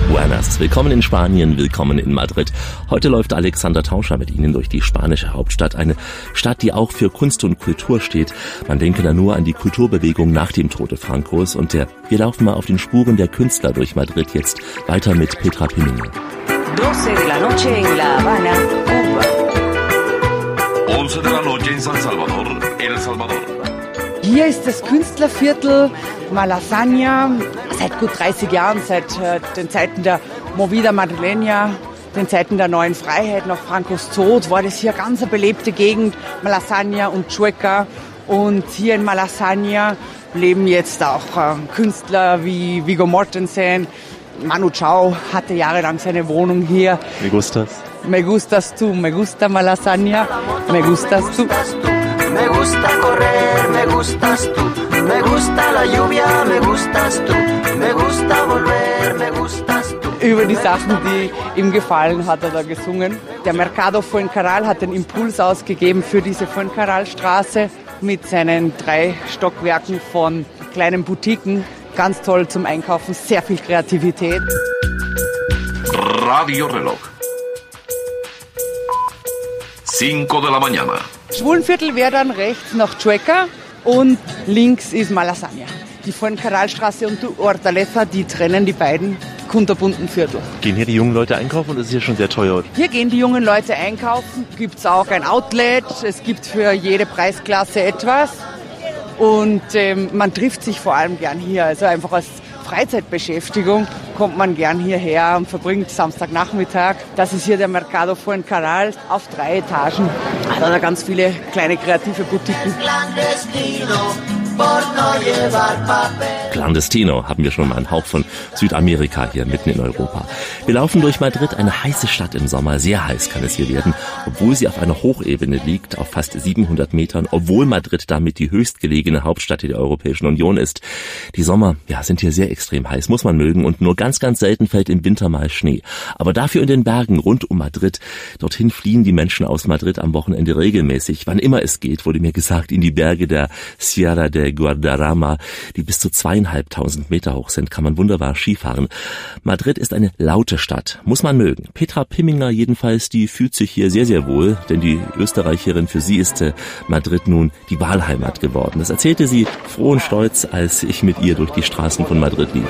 Buenas, willkommen in Spanien, willkommen in Madrid. Heute läuft Alexander Tauscher mit Ihnen durch die spanische Hauptstadt. Eine Stadt, die auch für Kunst und Kultur steht. Man denke da nur an die Kulturbewegung nach dem Tode Francos. Und wir laufen mal auf den Spuren der Künstler durch Madrid jetzt. Weiter mit Petra Piminger. 12 de la noche en La Habana, Cuba. 11 de la noche en San Salvador, El Salvador. Hier ist das Künstlerviertel Malasaña seit gut 30 Jahren, seit den Zeiten der Movida Madrileña, den Zeiten der neuen Freiheit, nach Francos Tod, war das hier ganz eine belebte Gegend, Malasaña und Chueca. Und hier in Malasaña leben jetzt auch Künstler wie Viggo Mortensen. Manu Chao hatte jahrelang seine Wohnung hier. Me gustas? Me gustas tú, me gusta Malasaña, me gustas tú. Me gusta correr, me gustas tú. Me gusta la lluvia, me gustas tú. Me gusta volver, me gustas tú. Über die Sachen, die ihm gefallen, hat er da gesungen. Der Mercado Fuencarral hat den Impuls ausgegeben für diese Fuencarral-Straße mit seinen 3 Stockwerken von kleinen Boutiquen. Ganz toll zum Einkaufen, sehr viel Kreativität. Radio Reloj. 5 de la mañana. Schwulenviertel wäre dann rechts nach Chueca und links ist Malasaña. Die Fuencarral-Straße und die Hortaleza, die trennen die beiden kunterbunten Viertel. Gehen hier die jungen Leute einkaufen und ist hier schon sehr teuer? Hier gehen die jungen Leute einkaufen, gibt es auch ein Outlet, es gibt für jede Preisklasse etwas. Und man trifft sich vor allem gern hier, also einfach als Freizeitbeschäftigung kommt man gern hierher und verbringt Samstagnachmittag. Das ist hier der Mercado Fuencarral auf 3 Etagen. Da hat er ganz viele kleine kreative Boutiquen. Clandestino, haben wir schon mal einen Hauch von Südamerika hier mitten in Europa. Wir laufen durch Madrid, eine heiße Stadt im Sommer. Sehr heiß kann es hier werden, obwohl sie auf einer Hochebene liegt, auf fast 700 Metern, obwohl Madrid damit die höchstgelegene Hauptstadt der Europäischen Union ist. Die Sommer, sind hier sehr extrem heiß, muss man mögen, und nur ganz, ganz selten fällt im Winter mal Schnee. Aber dafür in den Bergen rund um Madrid, dorthin fliehen die Menschen aus Madrid am Wochenende regelmäßig, wann immer es geht, wurde mir gesagt, in die Berge der Sierra de Guadarrama, die bis zu 2.500 Meter hoch sind, kann man wunderbar Skifahren. Madrid ist eine laute Stadt, muss man mögen. Petra Piminger jedenfalls, die fühlt sich hier sehr, sehr wohl, denn die Österreicherin, für sie ist Madrid nun die Wahlheimat geworden. Das erzählte sie froh und stolz, als ich mit ihr durch die Straßen von Madrid lief.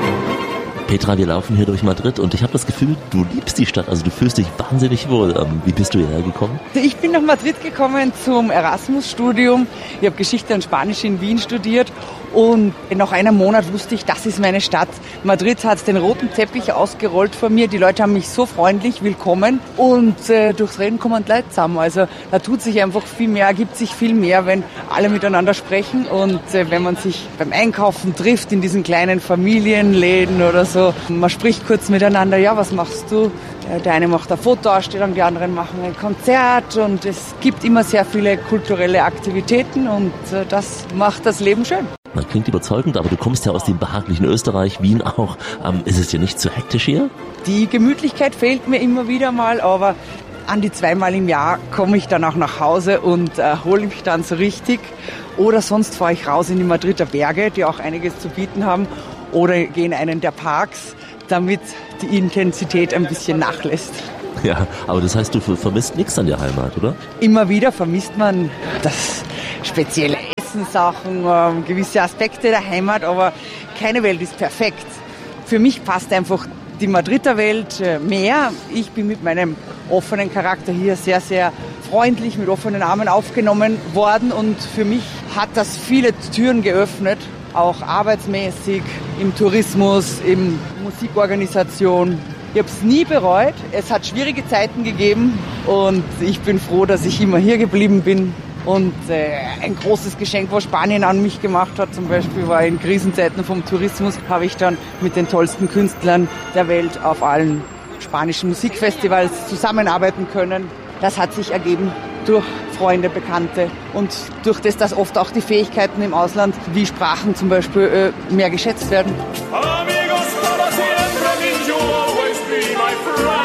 Petra, wir laufen hier durch Madrid und ich habe das Gefühl, du liebst die Stadt, also du fühlst dich wahnsinnig wohl. Wie bist du hierher gekommen? Ich bin nach Madrid gekommen zum Erasmus-Studium. Ich habe Geschichte und Spanisch in Wien studiert und nach einem Monat wusste ich, das ist meine Stadt. Madrid hat den roten Teppich ausgerollt vor mir. Die Leute haben mich so freundlich willkommen und durchs Reden kommen die Leute zusammen. Also da tut sich einfach viel mehr, ergibt sich viel mehr, wenn alle miteinander sprechen und wenn man sich beim Einkaufen trifft in diesen kleinen Familienläden oder so. Man spricht kurz miteinander, ja, was machst du? Der eine macht eine Fotoausstellung, die anderen machen ein Konzert und es gibt immer sehr viele kulturelle Aktivitäten und das macht das Leben schön. Das klingt überzeugend, aber du kommst ja aus dem behaglichen Österreich, Wien auch. Ist es dir nicht zu hektisch hier? Die Gemütlichkeit fehlt mir immer wieder mal, aber an die 2-mal im Jahr komme ich dann auch nach Hause und erhole mich dann so richtig. Oder sonst fahre ich raus in die Madrider Berge, die auch einiges zu bieten haben, oder gehe in einen der Parks, damit die Intensität ein bisschen nachlässt. Ja, aber das heißt, du vermisst nichts an der Heimat, oder? Immer wieder vermisst man das spezielle Essenssachen, gewisse Aspekte der Heimat, aber keine Welt ist perfekt. Für mich passt einfach die Madrider Welt mehr. Ich bin mit meinem offenen Charakter hier sehr, sehr freundlich mit offenen Armen aufgenommen worden und für mich hat das viele Türen geöffnet, auch arbeitsmäßig, im Tourismus, in Musikorganisation. Ich habe es nie bereut. Es hat schwierige Zeiten gegeben und ich bin froh, dass ich immer hier geblieben bin. Und ein großes Geschenk, was Spanien an mich gemacht hat, zum Beispiel war in Krisenzeiten vom Tourismus, habe ich dann mit den tollsten Künstlern der Welt auf allen spanischen Musikfestivals zusammenarbeiten können. Das hat sich ergeben durch Freunde, Bekannte und durch das, dass oft auch die Fähigkeiten im Ausland, wie Sprachen zum Beispiel, mehr geschätzt werden.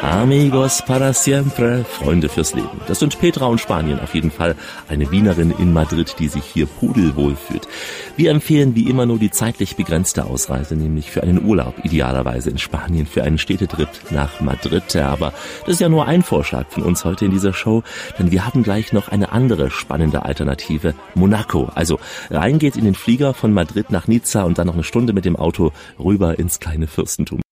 Amigos para siempre, Freunde fürs Leben. Das sind Petra und Spanien auf jeden Fall. Eine Wienerin in Madrid, die sich hier pudelwohl fühlt. Wir empfehlen wie immer nur die zeitlich begrenzte Ausreise, nämlich für einen Urlaub, idealerweise in Spanien, für einen Städtetrip nach Madrid. Aber das ist ja nur ein Vorschlag von uns heute in dieser Show, denn wir haben gleich noch eine andere spannende Alternative, Monaco. Also rein geht's in den Flieger von Madrid nach Nizza und dann noch eine Stunde mit dem Auto rüber ins kleine Fürstentum.